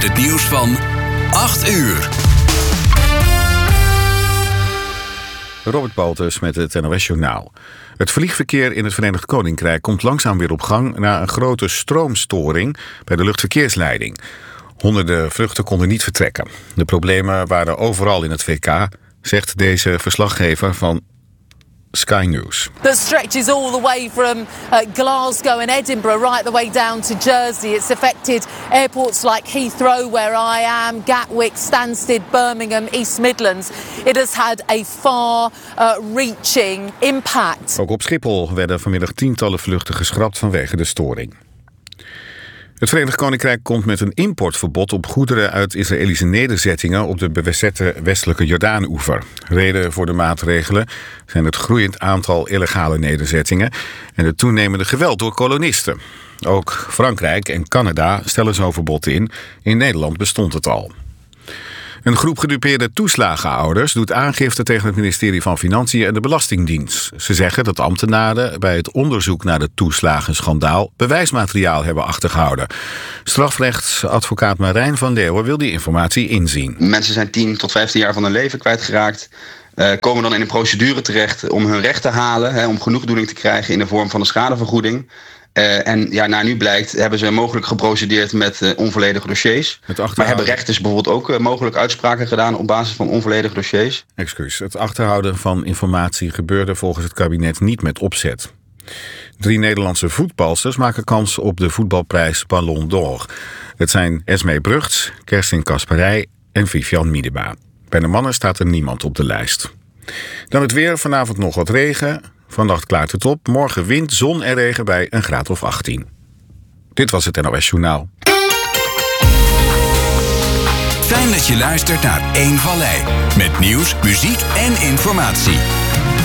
Het nieuws van 8 uur. Robert Baltus met het NOS-journaal. Het vliegverkeer in het Verenigd Koninkrijk komt langzaam weer op gang na een grote stroomstoring bij de luchtverkeersleiding. Honderden vluchten konden niet vertrekken. De problemen waren overal in het VK, zegt deze verslaggever van Sky News. That stretches all the way from Glasgow and Edinburgh right the way down to Jersey. It's affected airports like Heathrow, where I am, Gatwick, Stansted, Birmingham, East Midlands. It has had a far-reaching impact. Ook op Schiphol werden vanmiddag tientallen vluchten geschrapt vanwege de storing. Het Verenigd Koninkrijk komt met een importverbod op goederen uit Israëlische nederzettingen op de bezette westelijke Jordaan-oever. Reden voor de maatregelen zijn het groeiend aantal illegale nederzettingen en het toenemende geweld door kolonisten. Ook Frankrijk en Canada stellen zo'n verbod in. In Nederland bestond het al. Een groep gedupeerde toeslagenouders doet aangifte tegen het ministerie van Financiën en de Belastingdienst. Ze zeggen dat ambtenaren bij het onderzoek naar het toeslagenschandaal bewijsmateriaal hebben achtergehouden. Strafrechtsadvocaat Marijn van Leeuwen wil die informatie inzien. Mensen zijn 10 tot 15 jaar van hun leven kwijtgeraakt. Komen dan in een procedure terecht om hun recht te halen, om genoegdoening te krijgen in de vorm van een schadevergoeding. Naar nu blijkt, hebben ze mogelijk geprocedeerd met onvolledige dossiers. Maar hebben rechters bijvoorbeeld ook mogelijk uitspraken gedaan op basis van onvolledige dossiers? Het achterhouden van informatie gebeurde volgens het kabinet niet met opzet. 3 Nederlandse voetbalsters maken kans op de voetbalprijs Ballon d'Or. Het zijn Esmee Brugts, Kerstin Kasperij en Vivian Miedema. Bij de mannen staat er niemand op de lijst. Dan het weer, vanavond nog wat regen. Vannacht klaart het op. Morgen wind, zon en regen bij een graad of 18. Dit was het NOS Journaal. Fijn dat je luistert naar 1 Vallei. Met nieuws, muziek en informatie.